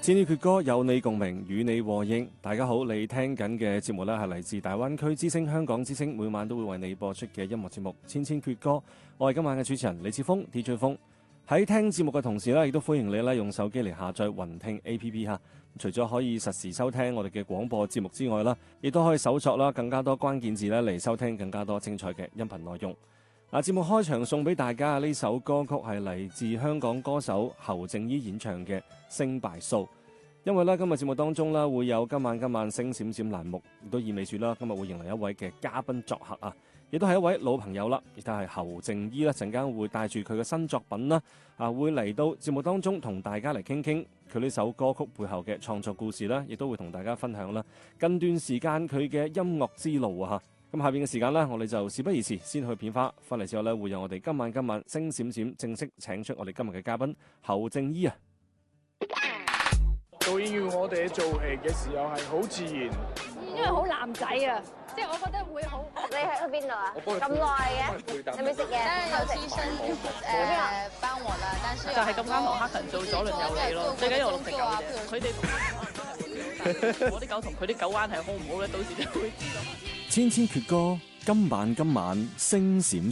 千禧闕歌有你共鳴，與你和應。大家好，你聽緊嘅節目呢係嚟自大灣區之聲、香港之聲，每晚都會為你播出嘅音樂節目《千禧闕歌》。我係今晚嘅主持人李志峰 DJ 峰。喺聽節目嘅同時呢，亦都歡迎你咧用手機嚟下載雲聽 APP 哈。除咗可以實時收聽我哋嘅廣播節目之外啦，亦都可以搜索啦更加多關鍵字咧嚟收聽更加多精彩嘅音頻內容。節目開場送俾大家呢首歌曲係嚟自香港歌手侯靜依演唱嘅《星敗數》，因為今日節目當中會有今晚星閃閃欄目，亦都意味住今日會迎嚟一位嘅嘉賓作客啊，亦都係一位老朋友啦，亦都係侯靜依陣間會帶住佢嘅新作品會嚟到節目當中同大家嚟傾傾佢呢首歌曲背後嘅創作故事啦，亦都會同大家分享近段時間佢嘅音樂之路啊。咁下邊嘅時間我哋就事不宜遲，先去片花。翻嚟之後會有我哋今晚星閃閃正式請出我哋今日嘅嘉賓侯靜依啊！ 導演要我哋做戲嘅時候係好自然， 因為好男仔啊，即係我覺得會好。 你去邊度啊？咁耐嘅，有冇食嘢？ 有醫生幫我啦，但是就係咁啱同黑人做左鄰右里咯。最緊要我6隻狗啫，佢哋我啲狗同佢啲狗關係好唔好咧？到時就會知道。 千禧闕歌，今晚星閃閃。